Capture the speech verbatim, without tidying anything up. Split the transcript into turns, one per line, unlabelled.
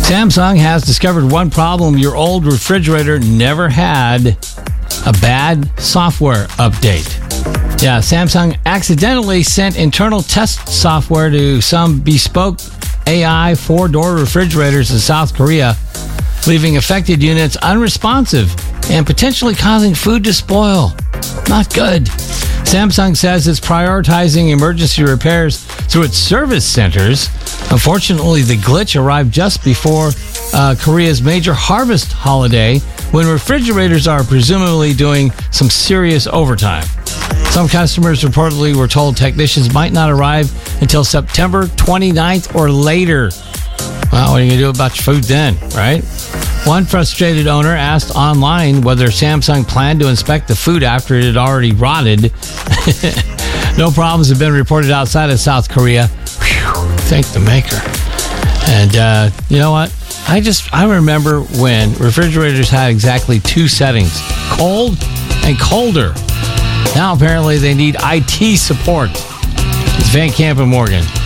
Samsung has discovered one problem your old refrigerator never had: a bad software update. Yeah, Samsung accidentally sent internal test software to some bespoke A I four-door refrigerators in South Korea, leaving affected units unresponsive and potentially causing food to spoil. Not good. Samsung says it's prioritizing emergency repairs through its service centers. Unfortunately, the glitch arrived just before uh, Korea's major harvest holiday, when refrigerators are presumably doing some serious overtime. Some customers reportedly were told technicians might not arrive until September twenty-ninth or later. Well, what are you going to do about your food then, right? One frustrated owner asked online whether Samsung planned to inspect the food after it had already rotted. No problems have been reported outside of South Korea. Whew, thank the maker. And uh, you know what? I just, I remember when refrigerators had exactly two settings: cold and colder. Now apparently they need I T support. It's Van Camp and Morgan.